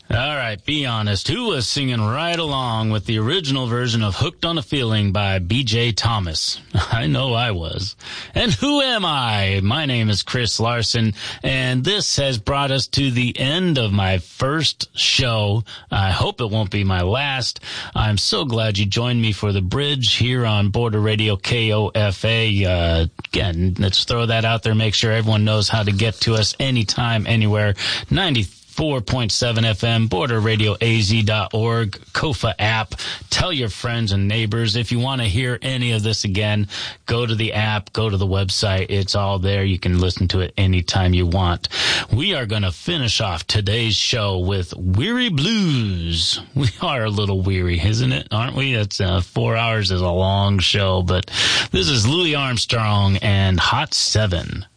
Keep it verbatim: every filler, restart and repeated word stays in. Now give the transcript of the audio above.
All right, be honest. Who was singing right along with the original version of Hooked on a Feeling by B J Thomas? I know I was. And who am I? My name is Chris Larson, and this has brought us to the end of my first show. I hope it won't be my last. I'm so glad you joined me for the bridge here on Border Radio K O F A. Uh, again, let's throw that out there, make sure everyone knows how to get to us anytime, anywhere. ninety-four point seven F M, border radio a z dot org, Kofa app. Tell your friends and neighbors. If you want to hear any of this again, go to the app, go to the website. It's all there. You can listen to it anytime you want. We are going to finish off today's show with Weary Blues. We are a little weary, isn't it? Aren't we? It's uh, four hours is a long show, but this is Louis Armstrong and Hot Seven.